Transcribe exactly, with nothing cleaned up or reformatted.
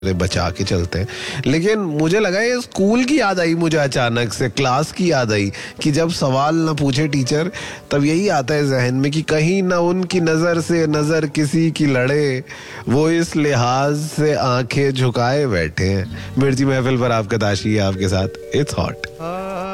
बचा के चलते हैं। लेकिन मुझे लगा ये स्कूल की याद आई, मुझे अचानक से क्लास की याद आई कि जब सवाल ना पूछे टीचर तब यही आता है जहन में कि कहीं ना उनकी नजर से नजर किसी की लड़े, वो इस लिहाज से आंखें झुकाए बैठे हैं। मिर्ची महफिल पर आपका दाशी है आपके साथ। It's hot.